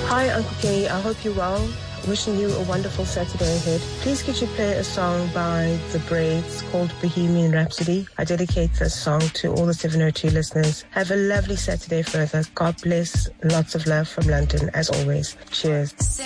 Hi, Uncle K. I hope you're well. Wishing you a wonderful Saturday ahead. Please could you play a song by The Braids called Bohemian Rhapsody? I dedicate this song to all the 702 listeners. Have a lovely Saturday further. God bless. Lots of love from London, as always. Cheers.